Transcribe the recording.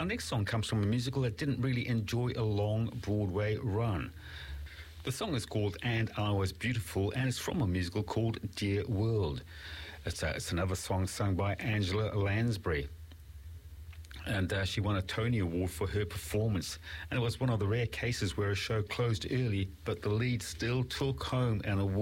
our next song comes from a musical that didn't really enjoy a long Broadway run. The song is called And I Was Beautiful, and it's from a musical called Dear World. It's another song sung by Angela Lansbury. And she won a Tony Award for her performance. And it was one of the rare cases where a show closed early, but the lead still took home an award.